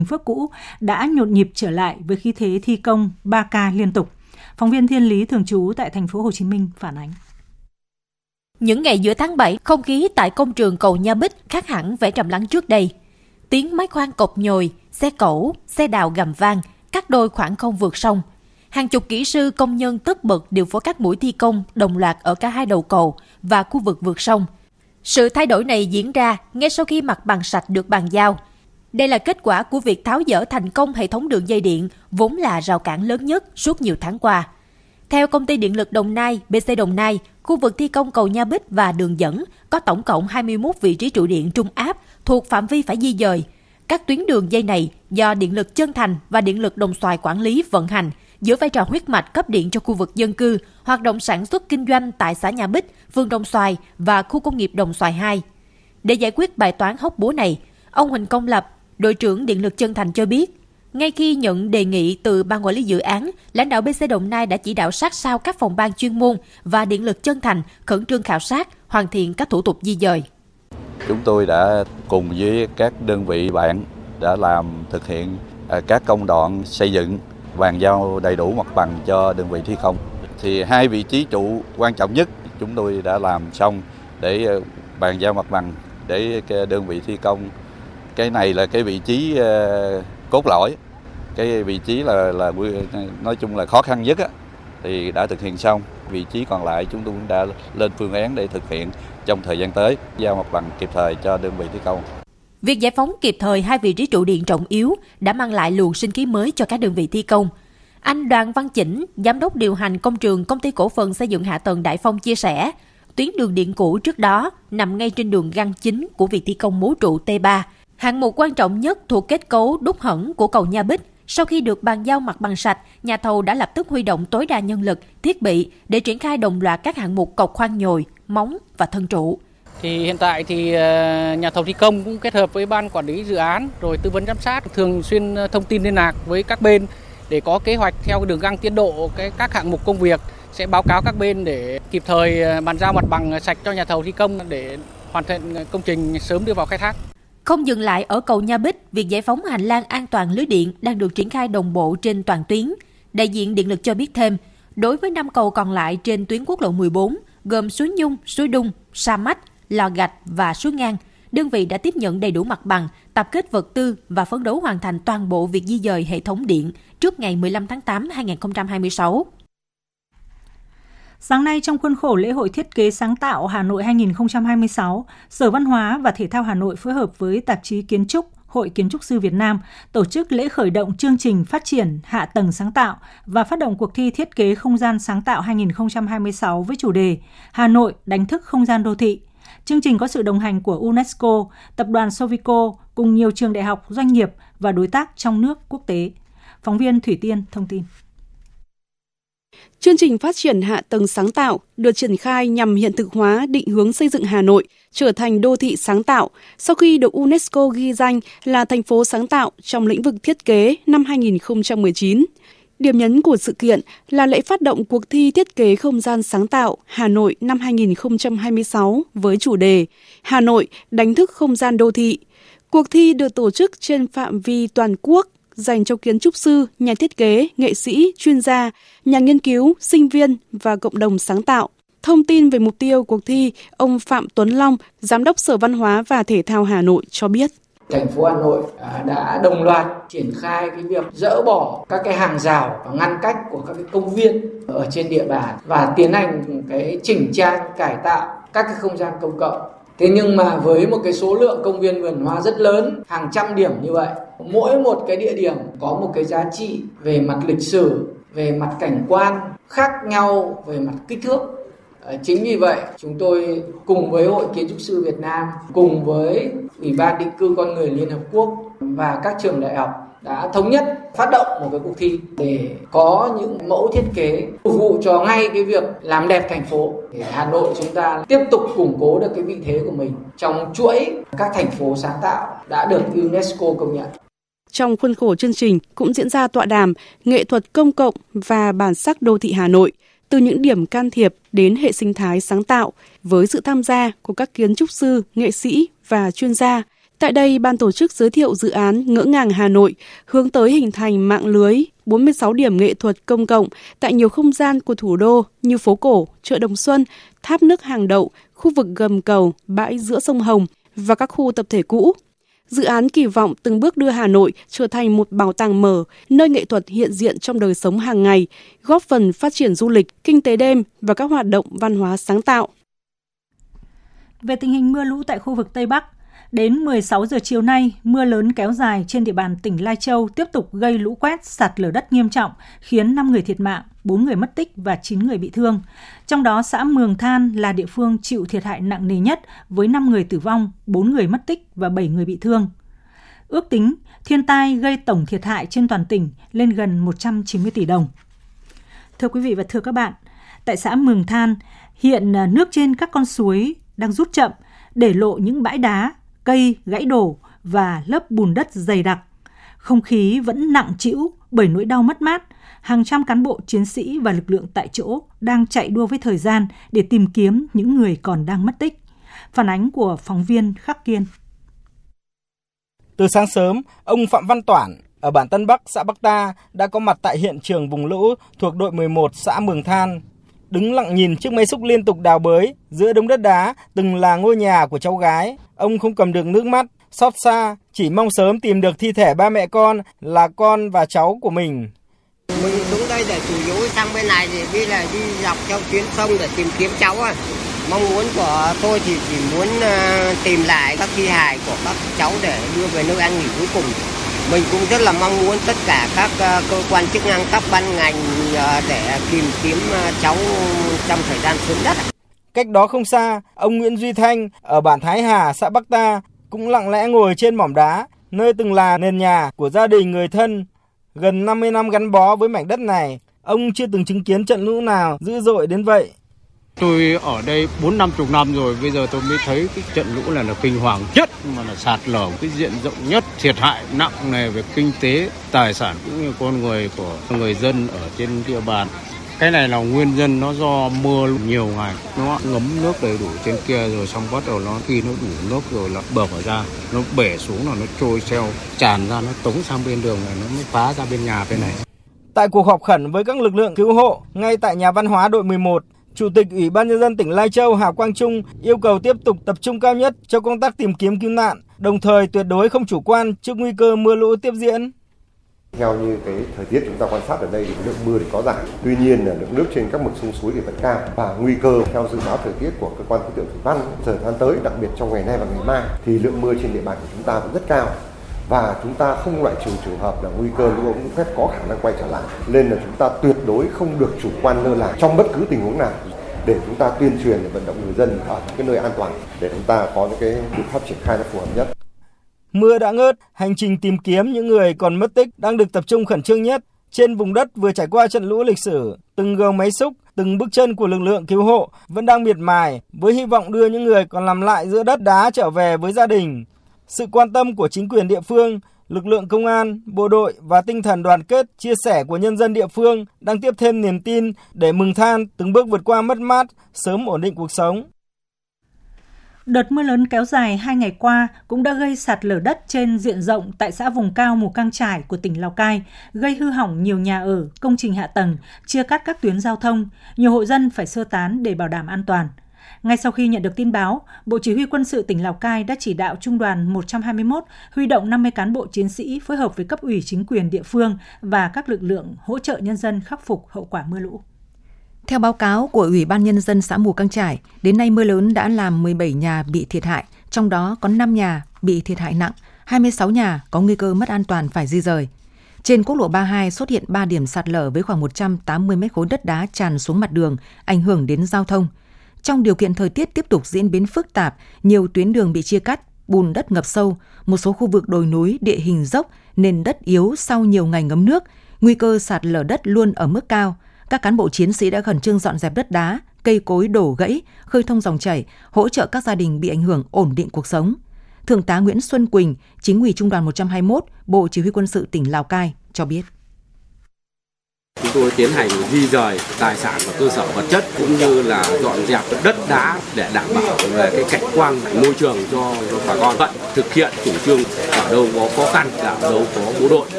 Phước cũ đã nhộn nhịp trở lại với khí thế thi công 3K liên tục. Phóng viên Thiên Lý thường trú tại thành phố Hồ Chí Minh phản ánh. Những ngày giữa tháng 7, không khí tại công trường cầu Nha Bích khác hẳn vẻ trầm lắng trước đây. Tiếng máy khoan cột nhồi, xe cẩu, xe đào gầm vang, cắt đôi khoảng không vượt sông. Hàng chục kỹ sư công nhân tất bật điều phối các mũi thi công đồng loạt ở cả hai đầu cầu và khu vực vượt sông. Sự thay đổi này diễn ra ngay sau khi mặt bằng sạch được bàn giao. Đây là kết quả của việc tháo dỡ thành công hệ thống đường dây điện, vốn là rào cản lớn nhất suốt nhiều tháng qua. Theo Công ty Điện lực Đồng Nai, BC Đồng Nai, khu vực thi công cầu Nha Bích và đường dẫn có tổng cộng 21 vị trí trụ điện trung áp thuộc phạm vi phải di dời. Các tuyến đường dây này do Điện lực Trân Thành và Điện lực Đồng Xoài quản lý vận hành, giữ vai trò huyết mạch cấp điện cho khu vực dân cư, hoạt động sản xuất kinh doanh tại xã Nha Bích, phường Đồng Xoài và khu công nghiệp Đồng Xoài 2. Để giải quyết bài toán hóc búa này, ông Huỳnh Công Lập, đội trưởng Điện lực Trân Thành cho biết, ngay khi nhận đề nghị từ ban quản lý dự án, lãnh đạo BC Đồng Nai đã chỉ đạo sát sao các phòng ban chuyên môn và Điện lực Trân Thành khẩn trương khảo sát, hoàn thiện các thủ tục di dời. Chúng tôi đã cùng với các đơn vị bạn đã thực hiện các công đoạn xây dựng, bàn giao đầy đủ mặt bằng cho đơn vị thi công. Thì hai vị trí trụ quan trọng nhất chúng tôi đã làm xong để bàn giao mặt bằng để đơn vị thi công. Cái này là cái vị trí cốt lõi, cái vị trí là nói chung là khó khăn nhất thì đã thực hiện xong. Vị trí còn lại chúng tôi cũng đã lên phương án để thực hiện trong thời gian tới, giao mặt bằng kịp thời cho đơn vị thi công. Việc giải phóng kịp thời hai vị trí trụ điện trọng yếu đã mang lại luồng sinh khí mới cho các đơn vị thi công. Anh Đoàn Văn Chỉnh, giám đốc điều hành công trường Công ty Cổ phần Xây dựng Hạ tầng Đại Phong chia sẻ, tuyến đường điện cũ trước đó nằm ngay trên đường găng chính của việc thi công mố trụ T3. Hạng mục quan trọng nhất thuộc kết cấu đúc hẫng của cầu Nha Bích. Sau khi được bàn giao mặt bằng sạch, nhà thầu đã lập tức huy động tối đa nhân lực, thiết bị để triển khai đồng loạt các hạng mục cọc khoan nhồi, móng và thân trụ. Thì hiện tại thì nhà thầu thi công cũng kết hợp với ban quản lý dự án rồi tư vấn giám sát, thường xuyên thông tin liên lạc với các bên để có kế hoạch theo đường găng tiến độ các hạng mục công việc, sẽ báo cáo các bên để kịp thời bàn giao mặt bằng sạch cho nhà thầu thi công để hoàn thiện công trình sớm đưa vào khai thác. Không dừng lại ở cầu Nha Bích, việc giải phóng hành lang an toàn lưới điện đang được triển khai đồng bộ trên toàn tuyến. Đại diện Điện lực cho biết thêm, đối với 5 cầu còn lại trên tuyến quốc lộ 14, gồm Suối Nhung, Suối Đung, Sa Mách, Lò Gạch và Suối Ngang, đơn vị đã tiếp nhận đầy đủ mặt bằng, tập kết vật tư và phấn đấu hoàn thành toàn bộ việc di dời hệ thống điện trước ngày 15 tháng 8 2026. Sáng nay, trong khuôn khổ lễ hội thiết kế sáng tạo Hà Nội 2026, Sở Văn hóa và Thể thao Hà Nội phối hợp với tạp chí Kiến trúc, Hội Kiến trúc sư Việt Nam tổ chức lễ khởi động chương trình phát triển hạ tầng sáng tạo và phát động cuộc thi thiết kế không gian sáng tạo 2026 với chủ đề Hà Nội đánh thức không gian đô thị. Chương trình có sự đồng hành của UNESCO, Tập đoàn Sovico cùng nhiều trường đại học, doanh nghiệp và đối tác trong nước quốc tế. Phóng viên Thủy Tiên thông tin. Chương trình phát triển hạ tầng sáng tạo được triển khai nhằm hiện thực hóa định hướng xây dựng Hà Nội trở thành đô thị sáng tạo sau khi được UNESCO ghi danh là thành phố sáng tạo trong lĩnh vực thiết kế năm 2019. Điểm nhấn của sự kiện là lễ phát động cuộc thi thiết kế không gian sáng tạo Hà Nội năm 2026 với chủ đề Hà Nội đánh thức không gian đô thị. Cuộc thi được tổ chức trên phạm vi toàn quốc, dành cho kiến trúc sư, nhà thiết kế, nghệ sĩ, chuyên gia, nhà nghiên cứu, sinh viên và cộng đồng sáng tạo. Thông tin về mục tiêu cuộc thi, ông Phạm Tuấn Long, Giám đốc Sở Văn hóa và Thể thao Hà Nội cho biết. Thành phố Hà Nội đã đồng loạt triển khai cái việc dỡ bỏ các cái hàng rào và ngăn cách của các cái công viên ở trên địa bàn và tiến hành cái chỉnh trang, cải tạo các cái không gian công cộng. Thế nhưng mà với một cái số lượng công viên vườn hoa rất lớn, hàng trăm điểm như vậy, mỗi một cái địa điểm có một cái giá trị về mặt lịch sử, về mặt cảnh quan khác nhau về mặt kích thước. Chính vì vậy, chúng tôi cùng với Hội Kiến trúc sư Việt Nam, cùng với Ủy ban định cư con người Liên Hợp Quốc và các trường đại học đã thống nhất phát động một cái cuộc thi để có những mẫu thiết kế phục vụ cho ngay cái việc làm đẹp thành phố. Để Hà Nội chúng ta tiếp tục củng cố được cái vị thế của mình trong chuỗi các thành phố sáng tạo đã được UNESCO công nhận. Trong khuôn khổ chương trình cũng diễn ra tọa đàm nghệ thuật công cộng và bản sắc đô thị Hà Nội, từ những điểm can thiệp đến hệ sinh thái sáng tạo, với sự tham gia của các kiến trúc sư, nghệ sĩ và chuyên gia. Tại đây, ban tổ chức giới thiệu dự án Ngỡ ngàng Hà Nội hướng tới hình thành mạng lưới 46 điểm nghệ thuật công cộng tại nhiều không gian của thủ đô như phố cổ, chợ Đồng Xuân, tháp nước Hàng Đậu, khu vực gầm cầu, bãi giữa sông Hồng và các khu tập thể cũ. Dự án kỳ vọng từng bước đưa Hà Nội trở thành một bảo tàng mở, nơi nghệ thuật hiện diện trong đời sống hàng ngày, góp phần phát triển du lịch, kinh tế đêm và các hoạt động văn hóa sáng tạo. Về tình hình mưa lũ tại khu vực Tây Bắc, đến 16 giờ chiều nay, mưa lớn kéo dài trên địa bàn tỉnh Lai Châu tiếp tục gây lũ quét, sạt lở đất nghiêm trọng, khiến 5 người thiệt mạng, 4 người mất tích và 9 người bị thương. Trong đó, xã Mường Than là địa phương chịu thiệt hại nặng nề nhất với 5 người tử vong, 4 người mất tích và 7 người bị thương. Ước tính, thiên tai gây tổng thiệt hại trên toàn tỉnh lên gần 190 tỷ đồng. Thưa quý vị và thưa các bạn, tại xã Mường Than, hiện nước trên các con suối đang rút chậm, để lộ những bãi đá, cây gãy đổ và lớp bùn đất dày đặc. Không khí vẫn nặng trĩu bởi nỗi đau mất mát. Hàng trăm cán bộ, chiến sĩ và lực lượng tại chỗ đang chạy đua với thời gian để tìm kiếm những người còn đang mất tích. Phản ánh của phóng viên Khắc Kiên. Từ sáng sớm, ông Phạm Văn Toản ở bản Tân Bắc, xã Bắc Ta đã có mặt tại hiện trường vùng lũ thuộc đội 11 xã Mường Than. Đứng lặng nhìn chiếc máy xúc liên tục đào bới giữa đống đất đá từng là ngôi nhà của cháu gái, ông không cầm được nước mắt, xót xa, chỉ mong sớm tìm được thi thể ba mẹ con là con và cháu của mình. Mình xuống đây để chủ yếu sang bên này thì đi dọc theo tuyến sông để tìm kiếm cháu. Mong muốn của tôi thì chỉ muốn tìm lại các thi hài của các cháu để đưa về nơi an nghỉ cuối cùng. Mình cũng rất là mong muốn tất cả các cơ quan chức năng, các ban ngành để tìm kiếm cháu trong thời gian sớm nhất. Cách đó không xa, ông Nguyễn Duy Thanh ở bản Thái Hà, xã Bắc Ta cũng lặng lẽ ngồi trên mỏm đá, nơi từng là nền nhà của gia đình người thân. Gần 50 năm gắn bó với mảnh đất này, ông chưa từng chứng kiến trận lũ nào dữ dội đến vậy. Tôi ở đây 4-50 năm rồi, bây giờ tôi mới thấy cái trận lũ này là kinh hoàng nhất, mà là sạt lở cái diện rộng nhất, thiệt hại nặng nề về kinh tế, tài sản cũng như con người của người dân ở trên địa bàn. Cái này là nguyên nhân nó do mưa nhiều ngày, nó ngấm nước đầy đủ trên kia rồi xong bắt đầu nó khi nó đủ nước rồi là bờ ra, nó bể xuống là nó trôi theo, tràn ra nó tống sang bên đường này, nó mới phá ra bên nhà bên này. Tại cuộc họp khẩn với các lực lượng cứu hộ ngay tại nhà văn hóa đội 11, Chủ tịch Ủy ban Nhân dân tỉnh Lai Châu Hà Quang Trung yêu cầu tiếp tục tập trung cao nhất cho công tác tìm kiếm cứu nạn, đồng thời tuyệt đối không chủ quan trước nguy cơ mưa lũ tiếp diễn. Theo như cái thời tiết chúng ta quan sát ở đây thì lượng mưa thì có giảm, tuy nhiên là lượng nước trên các mực sông suối thì vẫn cao và nguy cơ theo dự báo thời tiết của cơ quan khí tượng thủy văn thời gian tới, đặc biệt trong ngày nay và ngày mai thì lượng mưa trên địa bàn của chúng ta vẫn rất cao. Và chúng ta không loại trừ trường hợp là nguy cơ lũ ống lũ quét có khả năng quay trở lại, nên là chúng ta tuyệt đối không được chủ quan lơ là trong bất cứ tình huống nào, để chúng ta tuyên truyền để vận động người dân ở những cái nơi an toàn để chúng ta có những cái biện pháp triển khai nó phù hợp nhất. Mưa đã ngớt, hành trình tìm kiếm những người còn mất tích đang được tập trung khẩn trương nhất. Trên vùng đất vừa trải qua trận lũ lịch sử, từng gồng máy xúc, từng bước chân của lực lượng cứu hộ vẫn đang miệt mài với hy vọng đưa những người còn nằm lại giữa đất đá trở về với gia đình. Sự quan tâm của chính quyền địa phương, lực lượng công an, bộ đội và tinh thần đoàn kết, chia sẻ của nhân dân địa phương đang tiếp thêm niềm tin để Mường Than từng bước vượt qua mất mát, sớm ổn định cuộc sống. Đợt mưa lớn kéo dài 2 ngày qua cũng đã gây sạt lở đất trên diện rộng tại xã vùng cao Mù Cang Chải của tỉnh Lào Cai, gây hư hỏng nhiều nhà ở, công trình hạ tầng, chia cắt các tuyến giao thông, nhiều hộ dân phải sơ tán để bảo đảm an toàn. Ngay sau khi nhận được tin báo, Bộ Chỉ huy Quân sự tỉnh Lào Cai đã chỉ đạo Trung đoàn 121 huy động 50 cán bộ chiến sĩ phối hợp với cấp ủy chính quyền địa phương và các lực lượng hỗ trợ nhân dân khắc phục hậu quả mưa lũ. Theo báo cáo của Ủy ban Nhân dân xã Mù Cang Chải, đến nay mưa lớn đã làm 17 nhà bị thiệt hại, trong đó có 5 nhà bị thiệt hại nặng, 26 nhà có nguy cơ mất an toàn phải di rời. Trên quốc lộ 32 xuất hiện 3 điểm sạt lở với khoảng 180 mét khối đất đá tràn xuống mặt đường, ảnh hưởng đến giao thông. Trong điều kiện thời tiết tiếp tục diễn biến phức tạp, nhiều tuyến đường bị chia cắt, bùn đất ngập sâu, một số khu vực đồi núi, địa hình dốc, nền đất yếu sau nhiều ngày ngấm nước, nguy cơ sạt lở đất luôn ở mức cao. Các cán bộ chiến sĩ đã khẩn trương dọn dẹp đất đá, cây cối đổ gãy, khơi thông dòng chảy, hỗ trợ các gia đình bị ảnh hưởng ổn định cuộc sống. Thượng tá Nguyễn Xuân Quỳnh, Chính ủy Trung đoàn 121, Bộ Chỉ huy Quân sự tỉnh Lào Cai cho biết. Thì tôi tiến hành di dời tài sản và cơ sở vật chất cũng như là dọn dẹp đất đá để đảm bảo về cái cảnh quan môi trường cho bà con. Vẫn thực hiện chủ trương ở đâu có khó khăn, ở đâu có bộ đội